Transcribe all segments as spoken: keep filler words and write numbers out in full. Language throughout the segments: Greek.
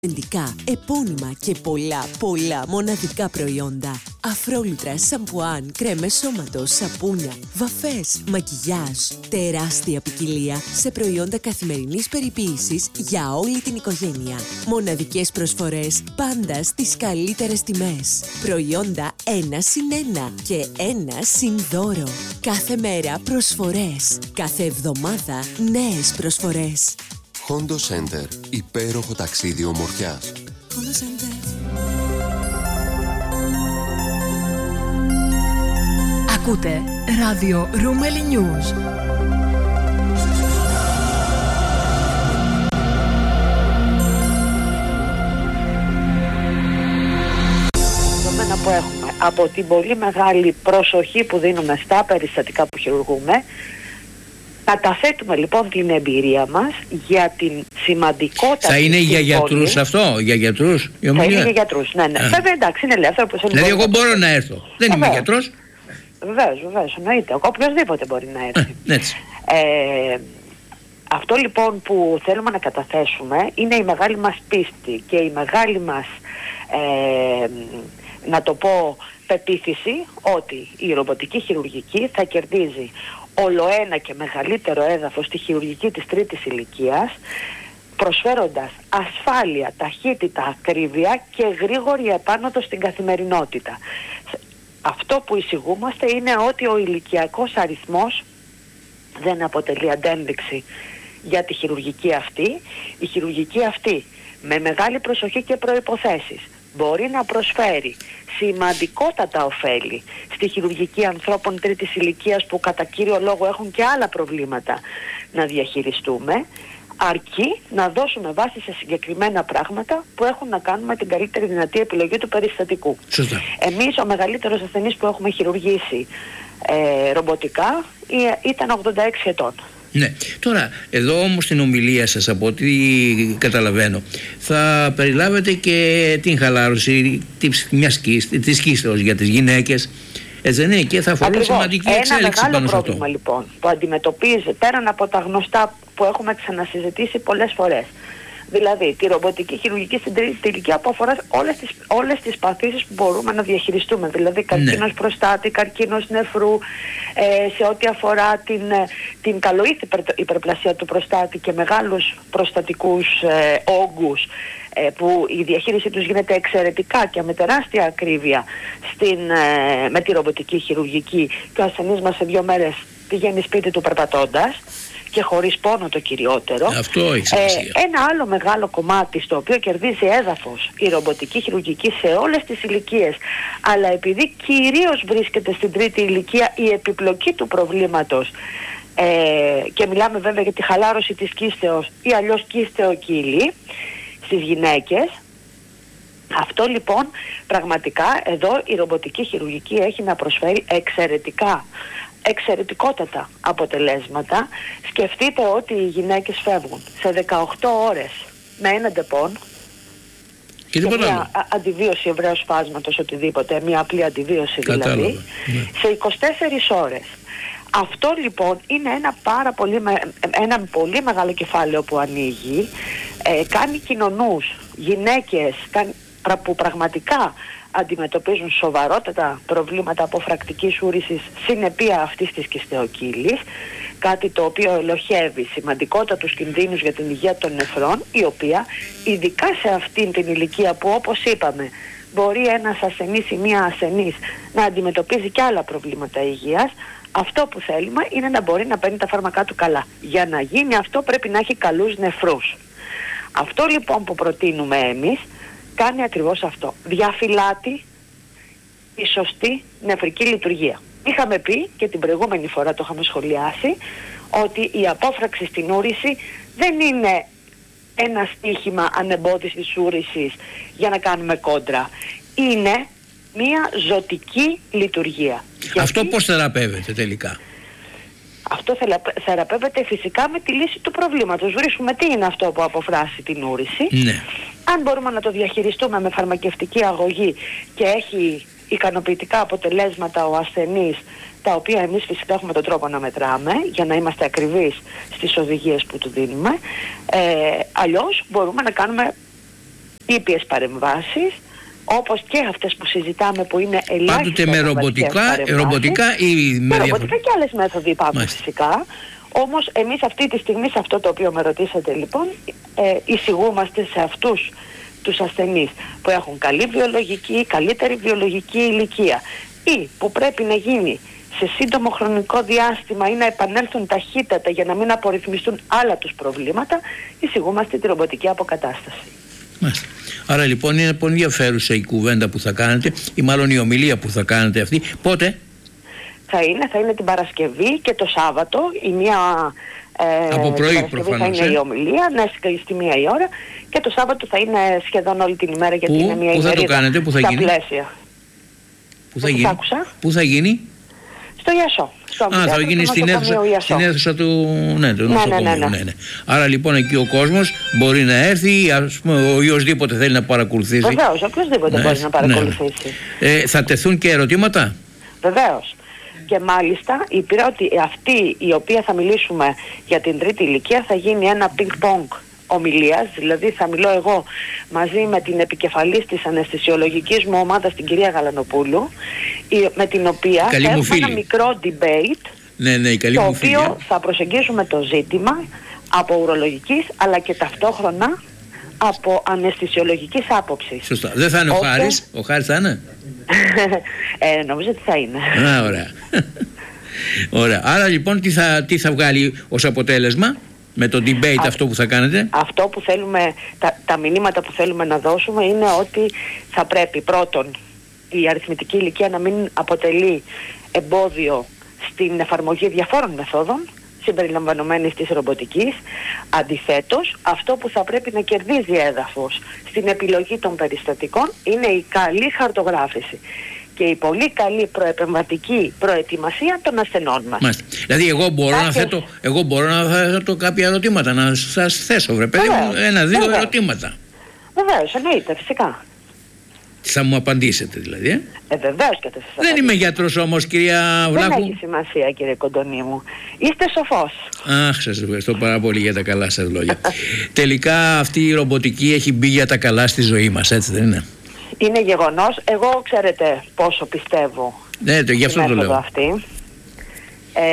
Αυθεντικά, επώνυμα και πολλά, πολλά μοναδικά προϊόντα. Αφρόλουτρα, σαμπουάν, κρέμες σώματος, σαπούνια, βαφές, μακιγιάζ. Τεράστια ποικιλία σε προϊόντα καθημερινής περιποίησης για όλη την οικογένεια. Μοναδικές προσφορές πάντα στις καλύτερες τιμές. Προϊόντα ένα συν ένα και ένα συν δώρο. Κάθε μέρα προσφορές. Κάθε εβδομάδα νέες προσφορές. Hondo Center. Υπέροχο ταξίδι ομορφιάς. Hondo Center. Ακούτε ράδιο Ρούμελι News. Που έχουμε από την πολύ μεγάλη προσοχή που δίνουμε στα περιστατικά που χειρουργούμε, καταθέτουμε λοιπόν την εμπειρία μας για την σημαντικότητα. Θα είναι για γιατρούς αυτό, για γιατρούς η Θα είναι για γιατρούς, ναι, ναι. Α. Βέβαια, εντάξει, είναι ελεύθερο. Δηλαδή εγώ μπορώ να έρθω, δεν είμαι γιατρός. Βεβαίως, βεβαίως, εννοείται, οποιοσδήποτε μπορεί να έρθει. Α, έτσι. Ε, αυτό λοιπόν που θέλουμε να καταθέσουμε είναι η μεγάλη μας πίστη και η μεγάλη μας ε, να το πω πεποίθηση ότι η ρομποτική χειρουργική θα κερδίζει ολοένα και μεγαλύτερο έδαφος στη χειρουργική της τρίτης ηλικίας, προσφέροντας ασφάλεια, ταχύτητα, ακρίβεια και γρήγορη επάνωδο στην καθημερινότητα. Αυτό που εισηγούμαστε είναι ότι ο ηλικιακός αριθμός δεν αποτελεί αντένδειξη για τη χειρουργική αυτή. Η χειρουργική αυτή με μεγάλη προσοχή και προϋποθέσεις μπορεί να προσφέρει σημαντικότατα ωφέλη στη χειρουργική ανθρώπων τρίτης ηλικίας που κατά κύριο λόγο έχουν και άλλα προβλήματα να διαχειριστούμε, αρκεί να δώσουμε βάση σε συγκεκριμένα πράγματα που έχουν να κάνουν με την καλύτερη δυνατή επιλογή του περιστατικού. Σωστά. Εμείς ο μεγαλύτερος ασθενής που έχουμε χειρουργήσει ε, ρομποτικά ήταν ογδόντα έξι ετών. Ναι. Τώρα, εδώ όμως στην ομιλία σας, από ό,τι καταλαβαίνω, θα περιλάβετε και την χαλάρωση της, μιας κίστη, της κίστεως για τις γυναίκες. Έτσι δεν είναι, και θα αφορούν σημαντική εξέλιξη πάνω σε αυτό. Ένα μεγάλο πρόβλημα λοιπόν που αντιμετωπίζει πέραν από τα γνωστά που έχουμε ξανασυζητήσει πολλές φορές. Δηλαδή τη ρομποτική χειρουργική στην τρίτη ηλικία που αφορά όλες τις, όλες τις παθήσεις που μπορούμε να διαχειριστούμε. Δηλαδή καρκίνος ναι. προστάτη, καρκίνος νεφρού, ε, σε ό,τι αφορά την, την καλοήθη υπερπλασία του προστάτη και μεγάλους προστατικούς ε, όγκους, ε, που η διαχείριση τους γίνεται εξαιρετικά και με τεράστια ακρίβεια στην, ε, με τη ρομποτική χειρουργική, και ο ασθενής μας σε δύο μέρες πηγαίνει σπίτι του περπατώντας και χωρίς πόνο το κυριότερο. Αυτό έχει σημασία. Ε, ένα άλλο μεγάλο κομμάτι στο οποίο κερδίζει έδαφος η ρομποτική χειρουργική σε όλες τις ηλικίες, αλλά επειδή κυρίως βρίσκεται στην τρίτη ηλικία η επιπλοκή του προβλήματος, ε, και μιλάμε βέβαια για τη χαλάρωση της κίστεως ή αλλιώς κίστεοκύλη στις γυναίκες, αυτό λοιπόν πραγματικά εδώ η ρομποτική χειρουργική έχει να προσφέρει εξαιρετικά εξαιρετικότατα αποτελέσματα. Σκεφτείτε ότι οι γυναίκες φεύγουν σε δεκαοκτώ ώρες με ένα ντεπών και, και μια α, αντιβίωση ευρέως φάσματος, οτιδήποτε, μια απλή αντιβίωση Κατάλαβα. δηλαδή, ναι. σε είκοσι τέσσερις ώρες. Αυτό λοιπόν είναι ένα πάρα πολύ, ένα πολύ μεγάλο κεφάλαιο που ανοίγει, ε, κάνει κοινωνούς, γυναίκες που πραγματικά αντιμετωπίζουν σοβαρότατα προβλήματα αποφρακτικής ούρησης συνεπία αυτής της κιστεοκύλης, κάτι το οποίο ελοχεύει σημαντικότατους κινδύνους για την υγεία των νεφρών, η οποία ειδικά σε αυτήν την ηλικία που, όπως είπαμε, μπορεί ένας ασθενής ή μία ασθενής να αντιμετωπίζει και άλλα προβλήματα υγείας, αυτό που θέλουμε είναι να μπορεί να παίρνει τα φάρμακά του καλά. Για να γίνει αυτό πρέπει να έχει καλούς νεφρούς. Αυτό λοιπόν που προτείνουμε εμείς κάνει ακριβώς αυτό. Διαφυλάτει η σωστή νεφρική λειτουργία. Είχαμε πει και την προηγούμενη φορά το είχαμε σχολιάσει ότι η απόφραξη στην ούρηση δεν είναι ένα στοίχημα ανεμπόδιστης ούρησης για να κάνουμε κόντρα. Είναι μια ζωτική λειτουργία. Αυτό Γιατί πώς θεραπεύεται τελικά? Αυτό θεραπεύεται φυσικά με τη λύση του προβλήματος. Βρίσκουμε τι είναι αυτό που αποφράσει την ούρηση. Ναι. Αν μπορούμε να το διαχειριστούμε με φαρμακευτική αγωγή και έχει ικανοποιητικά αποτελέσματα ο ασθενής, τα οποία εμείς φυσικά έχουμε τον τρόπο να μετράμε για να είμαστε ακριβείς στις οδηγίες που του δίνουμε, ε, αλλιώς μπορούμε να κάνουμε ήπιες παρεμβάσεις, όπως και αυτές που συζητάμε που είναι ελάχιστες. Πάντοτε με ρομποτικά, ρομποτικά ή με διαφορετικά. Ρομποτικά και άλλες μέθοδοι υπάρχουν. Μάλιστα. Φυσικά. Όμως εμείς αυτή τη στιγμή, σε αυτό το οποίο με ρωτήσατε λοιπόν, ε, εισηγούμαστε σε αυτούς τους ασθενείς που έχουν καλή βιολογική, καλύτερη βιολογική ηλικία ή που πρέπει να γίνει σε σύντομο χρονικό διάστημα ή να επανέλθουν ταχύτατα για να μην απορριθμιστούν άλλα τους προβλήματα, εισηγούμαστε τη ρομποτική αποκατάσταση. Μάλιστα. Άρα λοιπόν είναι πολύ ενδιαφέρουσα η κουβέντα που θα κάνετε, ή μάλλον η ομιλία που θα κάνετε αυτή. Πότε? Θα είναι, θα είναι την Παρασκευή και το Σάββατο. Η μία ε, από πρωί προφανώς. Θα είναι ε? η ομιλία, ναι, στη μία η ώρα, και το Σάββατο θα είναι σχεδόν όλη την ημέρα, γιατί πού, είναι μία πού ημερίδα. Πού θα το κάνετε, πού θα στα γίνει? Πλαίσια. Πού θα γίνει? Πού θα γίνει? Στο Ιασό. Στο Α, θα γίνει στην αίθουσα, στην αίθουσα του, ναι, του ναι, ναι, ναι, ναι. ναι, ναι. Άρα λοιπόν εκεί ο κόσμος μπορεί να έρθει, ας πούμε, οποιοσδήποτε θέλει να παρακολουθήσει. Βεβαίως, οποιοσδήποτε ναι, μπορεί να παρακολουθήσει. Ναι. Ε, θα τεθούν και ερωτήματα? Βεβαίως. Και μάλιστα η πρώτη, αυτή η οποία θα μιλήσουμε για την τρίτη ηλικία, θα γίνει ένα ping-pong ομιλίας, δηλαδή θα μιλώ εγώ μαζί με την επικεφαλής της αναισθησιολογικής μου ομάδας, την κυρία Γαλανοπούλου, με την οποία καλή θα έχουμε ένα μικρό debate, ναι, ναι, καλή το μου οποίο φίλη. θα προσεγγίσουμε το ζήτημα από ουρολογικής αλλά και ταυτόχρονα από αναισθησιολογικής άποψης. Σωστά. Δεν θα είναι Οπότε... ο Χάρης? Ο Χάρης θα είναι? ε, νομίζω ότι θα είναι. Α, ωραία. Ωραία. Άρα λοιπόν τι θα, τι θα βγάλει ως αποτέλεσμα με το debate Α, αυτό που θα κάνετε? Αυτό που θέλουμε, τα, τα μηνύματα που θέλουμε να δώσουμε είναι ότι θα πρέπει πρώτον η αριθμητική ηλικία να μην αποτελεί εμπόδιο στην εφαρμογή διαφόρων μεθόδων συμπεριλαμβανομένης της ρομποτικής. Αντιθέτως, αυτό που θα πρέπει να κερδίζει έδαφος στην επιλογή των περιστατικών είναι η καλή χαρτογράφηση και η πολύ καλή προεπεμβατική προετοιμασία των ασθενών μας. Μάλιστα. Δηλαδή εγώ μπορώ, Κάποιες... να θέτω, εγώ μπορώ να θέτω κάποια ερωτήματα, να σας θέσω, βρε παιδί μου, ένα-δύο ερωτήματα. Βεβαίως, εννοείται, φυσικά. Θα μου απαντήσετε δηλαδή, ε? Ε, βεβαίως και θα σας Δεν είμαι γιατρός όμως, κυρία Βλάχου. Δεν έχει σημασία, κύριε Κοντονή μου. Είστε σοφός. Αχ, σας ευχαριστώ πάρα πολύ για τα καλά σας λόγια. Τελικά αυτή η ρομποτική έχει μπει για τα καλά στη ζωή μας, έτσι δεν είναι? Είναι γεγονός. Εγώ ξέρετε πόσο πιστεύω. Ναι, το, γι' αυτό το λέω. Αυτή. Ε,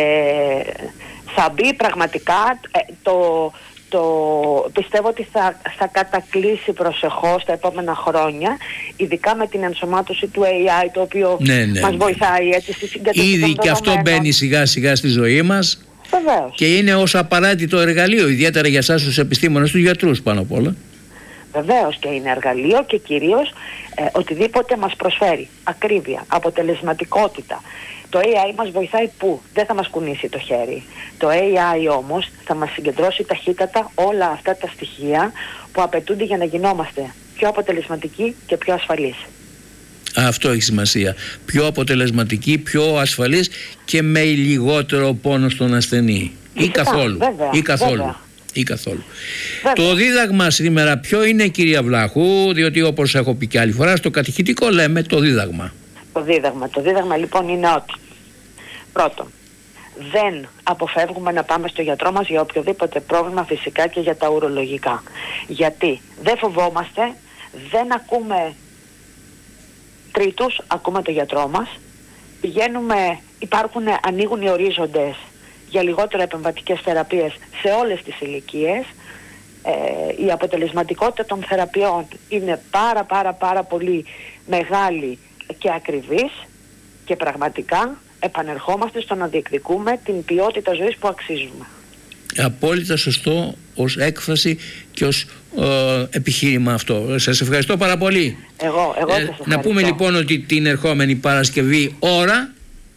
θα μπει πραγματικά ε, το... Το πιστεύω ότι θα, θα κατακλείσει προσεχώς τα επόμενα χρόνια, ειδικά με την ενσωμάτωση του έι άι, το οποίο ναι, ναι, μας ναι. βοηθάει έτσι στη συγκατοίκηση. Ήδη και αυτό μπαίνει σιγά σιγά στη ζωή μας. Βεβαίως. Και είναι ως απαραίτητο εργαλείο, ιδιαίτερα για εσάς τους επιστήμονες, τους γιατρούς πάνω απ' όλα. Βεβαίως και είναι εργαλείο και κυρίως ε, οτιδήποτε μας προσφέρει ακρίβεια, αποτελεσματικότητα. Το έι άι μας βοηθάει που δεν θα μας κουνήσει το χέρι. Το έι άι όμως θα μας συγκεντρώσει ταχύτατα όλα αυτά τα στοιχεία που απαιτούνται για να γινόμαστε πιο αποτελεσματικοί και πιο ασφαλείς. Αυτό έχει σημασία. Πιο αποτελεσματική, πιο ασφαλής και με λιγότερο πόνο στον ασθενή. Ή καθόλου. Βέβαια, ή καθόλου. βέβαια. Ή καθόλου. Το δίδαγμα σήμερα ποιο είναι, κυρία Βλάχου? Διότι όπως έχω πει και άλλη φορά, στο κατηχητικό λέμε το δίδαγμα. Το δίδαγμα. Το δίδαγμα λοιπόν είναι ότι πρώτον, δεν αποφεύγουμε να πάμε στο γιατρό μας για οποιοδήποτε πρόβλημα, φυσικά και για τα ουρολογικά. Γιατί δεν φοβόμαστε, δεν ακούμε τρίτους, ακούμε το γιατρό μας, πηγαίνουμε, υπάρχουν, ανοίγουν οι ορίζοντες για λιγότερο επεμβατικές θεραπείες σε όλες τις ηλικίες. Ε, η αποτελεσματικότητα των θεραπείων είναι πάρα πάρα πάρα πολύ μεγάλη και ακριβής και πραγματικά επανερχόμαστε στο να διεκδικούμε την ποιότητα ζωής που αξίζουμε. Απόλυτα σωστό ως έκφραση και ως ε, επιχείρημα αυτό. Σας ευχαριστώ πάρα πολύ. Εγώ, εγώ σας ευχαριστώ. Να πούμε λοιπόν ότι την ερχόμενη Παρασκευή ώρα...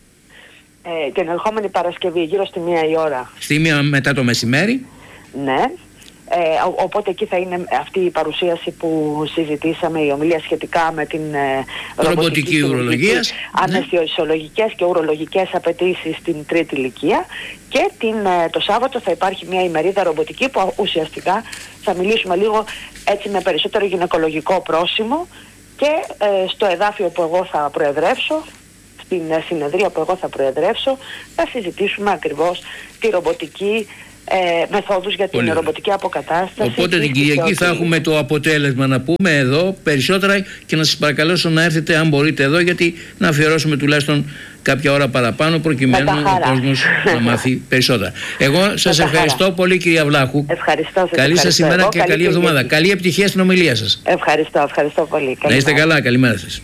Ε, την ερχόμενη Παρασκευή γύρω στη μία η ώρα. Στη μία μετά το μεσημέρι. Ναι. Ε, οπότε εκεί θα είναι αυτή η παρουσίαση που συζητήσαμε, η ομιλία σχετικά με την ε, ρομποτική ουρολογία, αναισθησιολογικές ναι. και ουρολογικές απαιτήσεις στην τρίτη ηλικία, και την, ε, το Σάββατο θα υπάρχει μια ημερίδα ρομποτική που ουσιαστικά θα μιλήσουμε λίγο έτσι με περισσότερο γυναικολογικό πρόσημο, και ε, στο εδάφιο που εγώ θα προεδρεύσω, στην ε, συνεδρία που εγώ θα προεδρεύσω, θα συζητήσουμε ακριβώς τη ρομποτική ε, μεθόδους για την Πολύ ρομποτική αποκατάσταση. Οπότε την Κυριακή θα έχουμε το αποτέλεσμα να πούμε εδώ περισσότερα και να σας παρακαλέσω να έρθετε αν μπορείτε εδώ, γιατί να αφιερώσουμε τουλάχιστον κάποια ώρα παραπάνω προκειμένου ο κόσμος να μάθει περισσότερα. Εγώ σας ευχαριστώ χαρά. πολύ κυρία Βλάχου. Ευχαριστώ. Σας καλή ευχαριστώ. σας ημέρα Εγώ, και καλή καλή εβδομάδα. Καλή επιτυχία στην ομιλία σας. Ευχαριστώ, ευχαριστώ πολύ. Καλημέρα. Να είστε καλά, καλημέρα σας.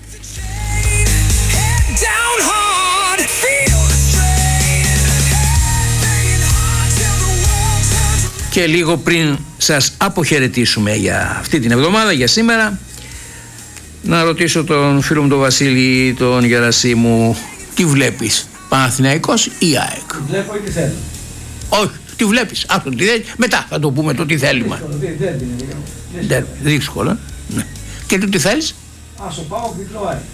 Και λίγο πριν σας αποχαιρετήσουμε για αυτή την εβδομάδα, για σήμερα, να ρωτήσω τον φίλο μου τον Βασίλη, τον Γερασίμου, τι βλέπεις, Παναθηναϊκός ή ΑΕΚ? Τι βλέπω ή τι θέλω? Όχι, τι βλέπεις, αυτό τι θέλει, μετά θα το πούμε το τι θέλουμε. Δύσκολο, ναι. Και το τι θέλεις? Άσο πάω διπλό ΑΕΚ.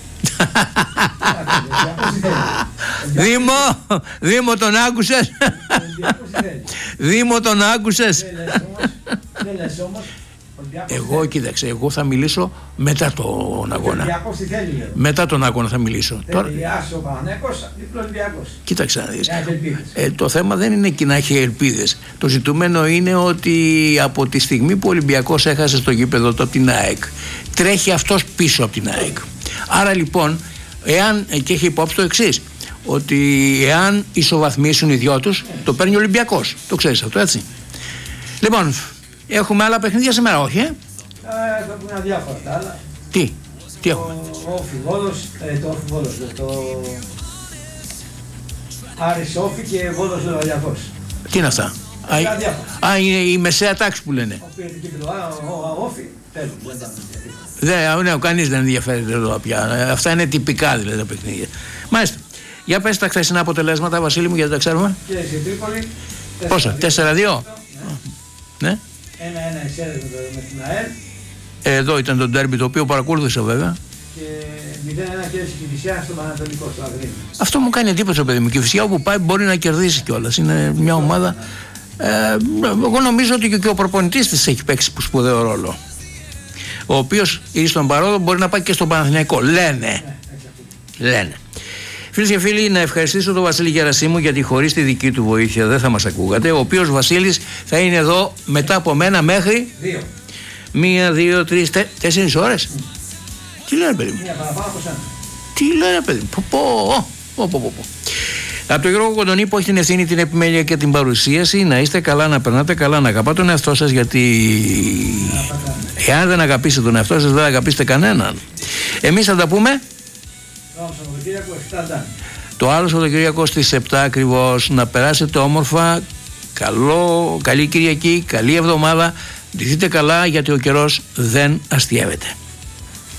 Δήμο, Δήμο τον άκουσες? Δήμο τον άκουσες? Δεν λες όμως. Εγώ κοίταξε, εγώ θα μιλήσω μετά τον αγώνα. Μετά τον αγώνα θα μιλήσω. Τώρα... Άσο Παναθηναϊκός, διπλό Ολυμπιακός. Κοίταξε να δεις. Ε, το θέμα δεν είναι και να έχει ελπίδες. Το ζητούμενο είναι ότι από τη στιγμή που ο Ολυμπιακός έχασε στο γήπεδο του από την ΑΕΚ, τρέχει αυτός πίσω από την ΑΕΚ. Άρα λοιπόν, εάν, και έχει υπόψη το εξής, ότι εάν ισοβαθμίσουν οι δυο τους, το παίρνει ο Ολυμπιακός. Το ξέρεις αυτό, έτσι? Λοιπόν, έχουμε άλλα παιχνίδια σήμερα, όχι, ε? Ε, θα πούμε αδιάφορα τα άλλα. Τι, τι έχουμε? Ο Όφι Βόλος, ε, το Όφι Βόλος, το Άρης Όφι και Βόλος Λεβαδιακός. Τι είναι αυτά? Α, α, είναι η μεσαία τάξη που λένε. Ο Όφι, τέλος, δεν τα Δεν, ναι, κανείς δεν ενδιαφέρεται εδώ πια. Αυτά είναι τυπικά δηλαδή τα παιχνίδια. Μάλιστα. Για πες τα χθεσινά αποτελέσματα, Βασίλη μου, γιατί τα ξέρουμε. Και στη Τρίπολη. Πόσα, τέσσερα δύο. Ναι. ένα-ένα εισέρες με την ΑΕΛ. Εδώ ήταν το ντέρμπι το οποίο παρακολούθησα βέβαια. Και μηδέν-ένα και η Κηφισιά στο Πανατολικό, στο Αγρίνιο. Αυτό μου κάνει εντύπωση, παιδί μου. Η Κηφισιά όπου πάει μπορεί να κερδίσει κιόλας. Είναι μια ομάδα. Ε, εγώ νομίζω ότι και ο προπονητής της έχει παίξει σπουδαίο ρόλο. Ο οποίος ή στον παρόδο μπορεί να πάει και στον Παναθηναϊκό. Λένε. Λένε. Φίλοι και φίλοι, να ευχαριστήσω τον Βασίλη Γερασίμου, γιατί χωρίς τη δική του βοήθεια δεν θα μας ακούγατε. Ο οποίος Βασίλης θα είναι εδώ μετά από μένα μέχρι. Δύο. Μία, δύο, τρεις, τε, τέσσερις ώρες. Mm. Τι λένε, παιδί μου? Μία παραπάνω από σένα. Τι λένε, παιδί μου? Πω, πω, πω, πω, πω. Από τον Γιώργο Κοντονή που έχει την ευθύνη, την επιμέλεια και την παρουσίαση, να είστε καλά, να περνάτε καλά, να αγαπάτε τον εαυτό σας, γιατί εάν δεν αγαπήσετε τον εαυτό σας δεν αγαπήσετε κανέναν. Εμείς θα τα πούμε το άλλο Σαββατοκύριακο στις επτά ακριβώς. Να περάσετε όμορφα, καλό, καλή Κυριακή, καλή εβδομάδα, ντυθείτε καλά, γιατί ο καιρός δεν αστιεύεται.